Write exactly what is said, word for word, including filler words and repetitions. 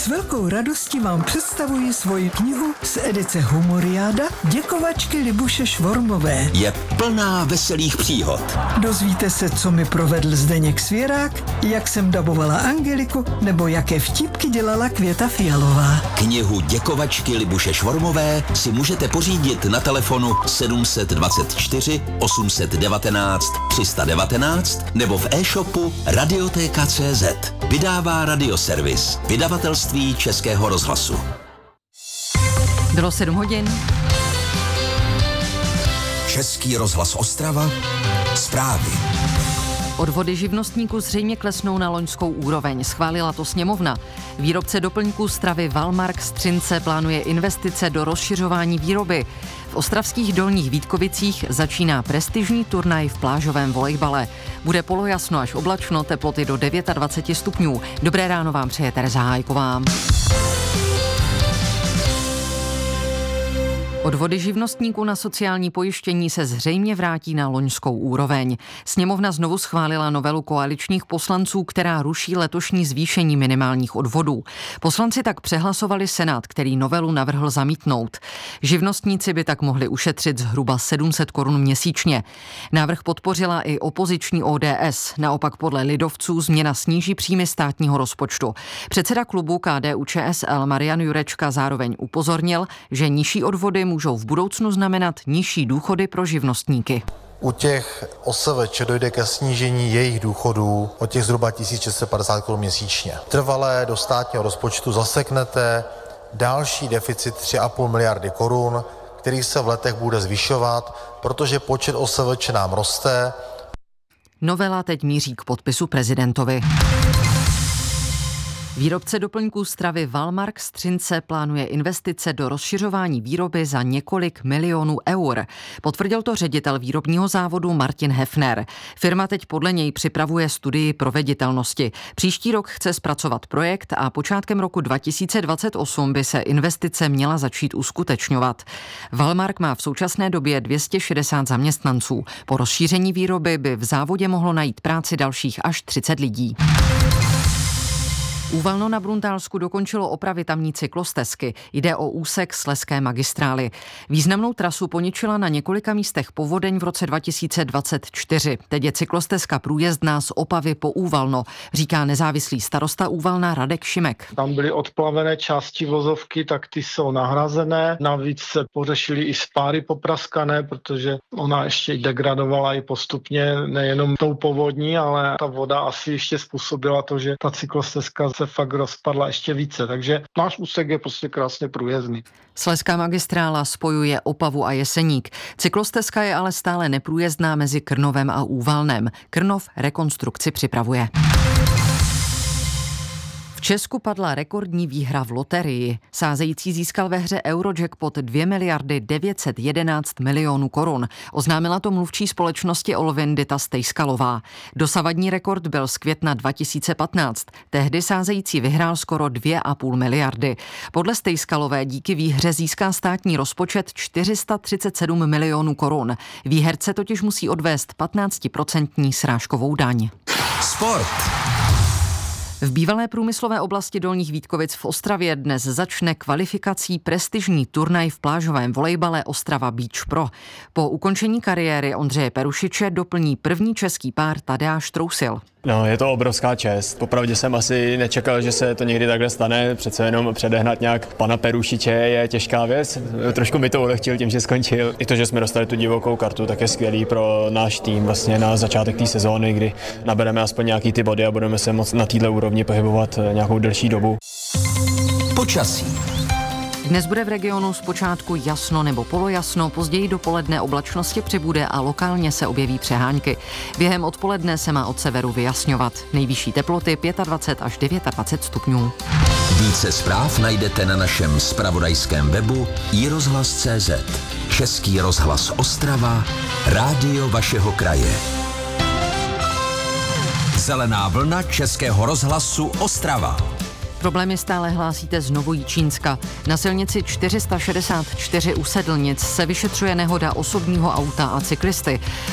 S velkou radostí vám představuji svoji knihu z edice Humoriáda Děkovačky Libuše Švormové. Je plná veselých příhod. Dozvíte se, co mi provedl Zdeněk Svěrák, jak jsem dabovala Angeliku, nebo jaké vtipky dělala Květa Fialová. Knihu Děkovačky Libuše Švormové si můžete pořídit na telefonu sedm dvacet čtyři osm devatenáct tři sta devatenáct nebo v e-shopu radioteka tečka cé zet. Vydává Radioservis, vydavatelství Českého rozhlasu. Bylo sedm hodin. Český rozhlas Ostrava, zprávy. Odvody živnostníků zřejmě klesnou na loňskou úroveň. Schválila to sněmovna. Výrobce doplňků stravy Valmark Střince plánuje investice do rozšiřování výroby. V ostravských Dolních Vítkovicích začíná prestižní turnaj v plážovém volejbale. Bude polojasno až oblačno, teploty do dvacet devět stupňů. Dobré ráno vám přeje Tereza Hájková. Odvody živnostníků na sociální pojištění se zřejmě vrátí na loňskou úroveň. Sněmovna znovu schválila novelu koaličních poslanců, která ruší letošní zvýšení minimálních odvodů. Poslanci tak přehlasovali Senát, který novelu navrhl zamítnout. Živnostníci by tak mohli ušetřit zhruba sedm set korun měsíčně. Návrh podpořila i opoziční O D S. Naopak podle lidovců změna sníží příjmy státního rozpočtu. Předseda klubu K D U Č S L Marian Jurečka zároveň upozornil, že nižší odvody můžou v budoucnu znamenat nižší důchody pro živnostníky. U těch O S V Č dojde ke snížení jejich důchodů o těch zhruba tisíc šest set padesát korun měsíčně. Trvalé do státního rozpočtu zaseknete další deficit tři a půl miliardy korun, který se v letech bude zvyšovat, protože počet O S V Č nám roste. Novela teď míří k podpisu prezidentovi. Výrobce doplňků stravy Valmark Střince plánuje investice do rozšiřování výroby za několik milionů eur. Potvrdil to ředitel výrobního závodu Martin Hefner. Firma teď podle něj připravuje studii proveditelnosti. Příští rok chce zpracovat projekt a počátkem roku dva tisíce dvacet osm by se investice měla začít uskutečňovat. Valmark má v současné době dvě stě šedesát zaměstnanců. Po rozšíření výroby by v závodě mohlo najít práci dalších až třicet lidí. Úvalno na Bruntálsku dokončilo opravy tamní cyklostezky. Jde o úsek Slezské magistrály. Významnou trasu poničila na několika místech povodeň v roce dva tisíce dvacet čtyři. Teď je cyklostezka průjezdná z Opavy po Úvalno, říká nezávislý starosta Úvalna Radek Šimek. Tam byly odplavené části vozovky, tak ty jsou nahrazené. Navíc se pořešily i spáry popraskané, protože ona ještě degradovala i postupně nejenom tou povodní, ale ta voda asi ještě způsobila to, že ta cyklostezka se fakt rozpadla ještě více, takže náš úsek je prostě krásně průjezdný. Slezská magistrála spojuje Opavu a Jeseník. Cyklostezka je ale stále neprůjezdná mezi Krnovem a Úvalnem. Krnov rekonstrukci připravuje. V Česku padla rekordní výhra v loterii. Sázející získal ve hře Eurojackpot dvě miliardy devět set jedenáct milionů korun. Oznámila to mluvčí společnosti Olvin Dita Stejskalová. Dosavadní rekord byl z května dva tisíce patnáct. Tehdy sázející vyhrál skoro dvě a půl miliardy. Podle Stejskalové díky výhře získá státní rozpočet čtyři sta třicet sedm milionů korun. Výherce totiž musí odvést patnáctiprocentní srážkovou daň. Sport. V bývalé průmyslové oblasti Dolních Vítkovic v Ostravě dnes začne kvalifikací prestižní turnaj v plážovém volejbale Ostrava Beach Pro. Po ukončení kariéry Ondřeje Perušiče doplní první český pár Tadeáš Trousil. No, je to obrovská čest. Popravdě jsem asi nečekal, že se to někdy takhle stane. Přece jenom předehnat nějak pana Perušiče je těžká věc. Trošku mi to ulehčil tím, že skončil. I to, že jsme dostali tu divokou kartu, tak je skvělý pro náš tým vlastně na začátek té sezóny, kdy nabereme aspoň nějaký ty body a budeme se moc na této úrovni pohybovat nějakou delší dobu. Počasí. Dnes bude v regionu zpočátku jasno nebo polojasno, později dopoledne oblačnosti přibude a lokálně se objeví přehánky. Během odpoledne se má od severu vyjasňovat. Nejvyšší teploty dvacet pět až dvacet devět stupňů. Více zpráv najdete na našem zpravodajském webu i rozhlas tečka cé zet. Český rozhlas Ostrava, rádio vašeho kraje. Zelená vlna Českého rozhlasu Ostrava. Problémy stále hlásíte z Novojičínska. Na silnici čtyři sta šedesát čtyři u Sedlnic se vyšetřuje nehoda osobního auta a cyklisty.